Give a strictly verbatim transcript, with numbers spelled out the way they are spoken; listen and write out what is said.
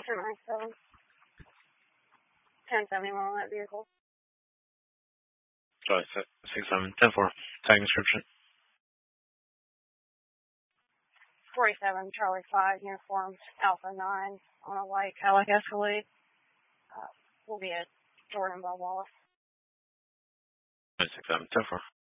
ten nine seven. ten seventy-one on that vehicle. Sorry, six seven ten four. Tag description. forty-seven Charlie five uniformed Alpha nine on a white Cadillac Escalade. Uh, will be at Jordan Bob Wallace. six seven ten four.